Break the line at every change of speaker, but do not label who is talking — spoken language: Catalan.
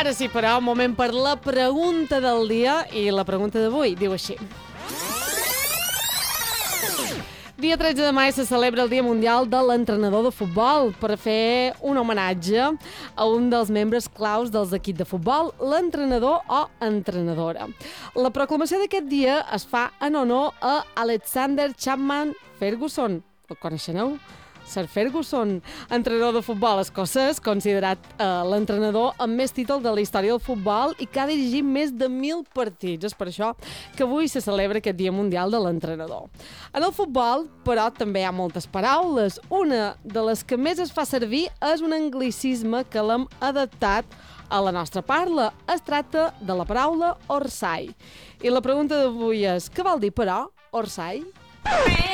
Ara sí, però, un moment per la pregunta del dia, i la pregunta d'avui diu així. Dia 13 de maig se celebra el Dia Mundial de l'Entrenador de Futbol per fer un homenatge a un dels membres claus dels equips de futbol, l'entrenador o entrenadora. La proclamació d'aquest dia es fa en honor a Alexander Chapman Ferguson. El coneixeu? Sir Ferguson, entrenador de futbol escocès, considerat l'entrenador amb més títol de la història del futbol i que ha dirigit més de 1.000 partits. És per això que avui se celebra aquest Dia Mundial de l'Entrenador. En el futbol, però, també hi ha moltes paraules. Una de les que més es fa servir és un anglicisme que l'hem adaptat a la nostra parla. Es tracta de la paraula orsai. I la pregunta d'avui és, què vol dir, però, orsai?